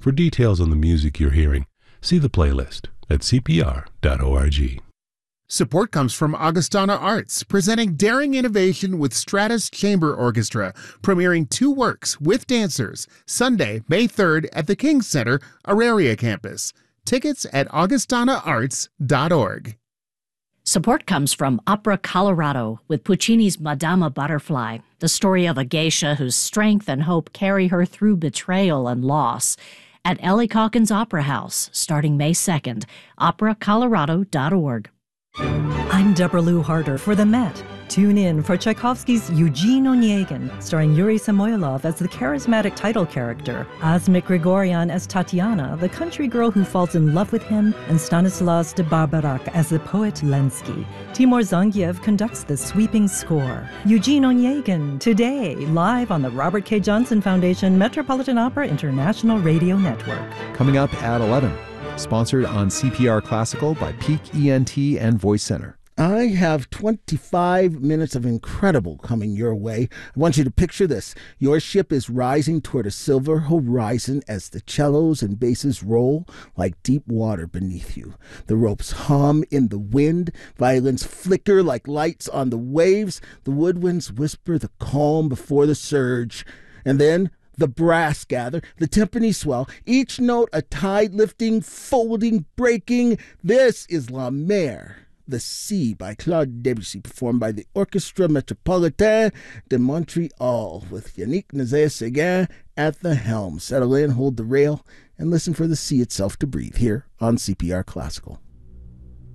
For details on the music you're hearing, see the playlist at cpr.org. Support comes from Augustana Arts, presenting daring innovation with Stratus Chamber Orchestra, premiering 2 works with dancers, Sunday, May 3rd at the King Center, Auraria campus. Tickets at augustanaarts.org. Support comes from Opera Colorado with Puccini's Madama Butterfly, the story of a geisha whose strength and hope carry her through betrayal and loss. At Ellie Calkins Opera House, starting May 2nd, operacolorado.org. I'm Deborah Lou Harder for the Met. Tune in for Tchaikovsky's Eugene Onegin, starring Yuri Samoylov as the charismatic title character, Asmik Grigoryan as Tatiana, the country girl who falls in love with him, and Stanislas de Barbarak as the poet Lenski. Timur Zangiev conducts the sweeping score. Eugene Onegin, today, live on the Robert K. Johnson Foundation Metropolitan Opera International Radio Network. Coming up at 11. Sponsored on CPR Classical by Peak ENT and Voice Center. I have 25 minutes of incredible coming your way. I want you to picture this. Your ship is rising toward a silver horizon as the cellos and basses roll like deep water beneath you. The ropes hum in the wind. Violins flicker like lights on the waves. The woodwinds whisper the calm before the surge. And then the brass gather, the timpani swell, each note a tide lifting, folding, breaking. This is La Mer, the Sea by Claude Debussy, performed by the Orchestre Metropolitain de Montreal, with Yannick Nézet-Séguin at the helm. Settle in, hold the rail, and listen for the sea itself to breathe here on CPR Classical.